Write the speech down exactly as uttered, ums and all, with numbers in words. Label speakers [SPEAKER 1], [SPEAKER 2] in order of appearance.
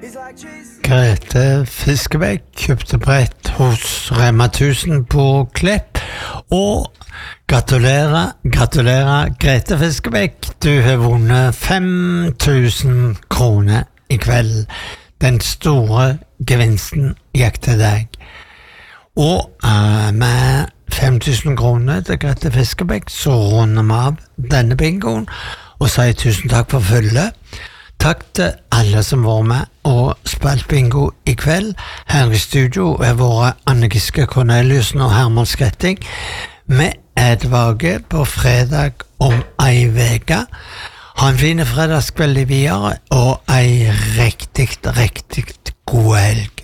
[SPEAKER 1] Grete Fiskebæk kjøpte brett hos Rema tusen på Klepp, og gratulerer, gratulerer Grete Fiskebæk, du har vunnet fem tusen kroner i kveld. Den store gevinsten gikk til deg. Og uh, med fem tusen kroner til Grete Fiskebæk så runder vi av denne bingoen og sier tusen takk for følget. Takk til alle som var med og spilt bingo i kveld. Her i studio er våre Anne Giske Corneliussen og Herman Skretting. Vi er tilbake på fredag om ei veke. Ha en fin fredagskveld i videre og ei riktig, riktig god helg.